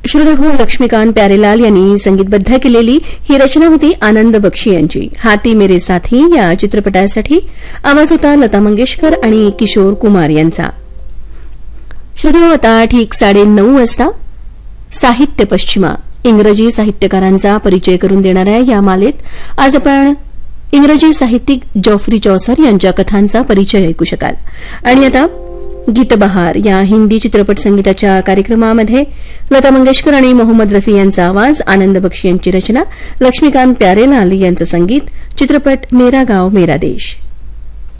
श्रोते हो, लक्ष्मीकांत प्यारेलाल यांनी संगीतबद्ध केलेली ही रचना होती आनंद बक्षी यांची. हाती मेरे साथी या चित्रपटासाठी आवाज होता लता मंगेशकर आणि किशोर कुमार यांचा. श्रोते हो, आता ठीक 9:30 वाजता साहित्य पश्चिमा इंग्रजी साहित्यकारांचा परिचय करून देणाऱ्या या मालेत आज आपण इंग्रजी साहित्यिक जॉफ्री चॉसर यांच्या कथांचा परिचय ऐकू शकाल. आणि आता गीतबहार या हिंदी चित्रपट संगीताच्या कार्यक्रमामध्ये लता मंगेशकर आणि मोहम्मद रफी यांचा आवाज, आनंद बक्षी यांची रचना, लक्ष्मीकांत प्यारेलाल यांचं संगीत, चित्रपट मेरा गाव मेरा देश.